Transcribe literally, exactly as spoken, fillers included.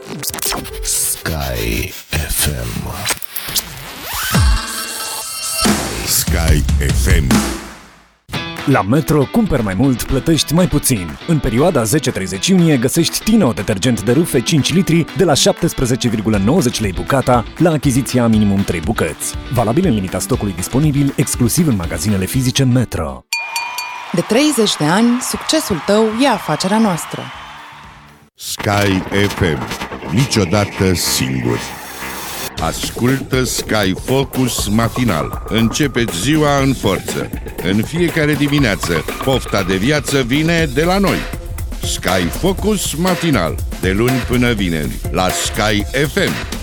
Sky F M. Sky F M. La Metro, cumperi mai mult, plătești mai puțin. În perioada zece treizeci iunie găsești Tino detergent de rufe cinci litri de la șaptesprezece virgulă nouăzeci lei bucata la achiziția minimum trei bucăți. Valabil în limita stocului disponibil, exclusiv în magazinele fizice Metro. De treizeci de ani, succesul tău e afacerea noastră. Sky F M. Niciodată singur. Ascultă Sky Focus matinal. Începeți ziua în forță. În fiecare dimineață, pofta de viață vine de la noi. Sky Focus matinal. De luni până vineri, la Sky F M.